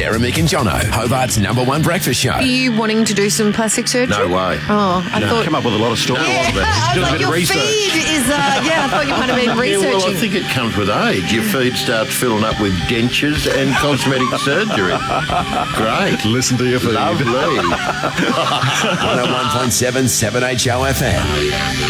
Sarah, Mick and Jono, Hobart's #1 breakfast show. Are you wanting to do some plastic surgery? No way. Oh, I thought... Come up with a lot of stories. I thought your feed is... I thought you might have been researching. Yeah, well, I think it comes with age. Your feed starts filling up with dentures and cosmetic surgery. Great. Listen to your feed. Lovely. 101.7 7HO FM.